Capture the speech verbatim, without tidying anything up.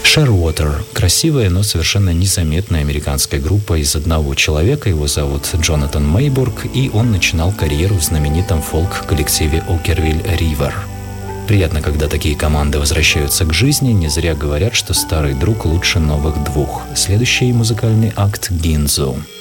Shearwater – красивая, но совершенно незаметная американская группа из одного человека. Его зовут Джонатан Мейбург, и он начинал карьеру в знаменитом фолк-коллективе Окервилл Ривер. Приятно, когда такие команды возвращаются к жизни. Не зря говорят, что старый друг лучше новых двух. Следующий музыкальный акт – Гинзо.